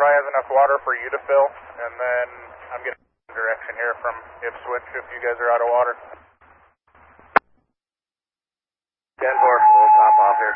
probably has enough water for you to fill, and then I'm getting direction here from Ipswich if you guys are out of water.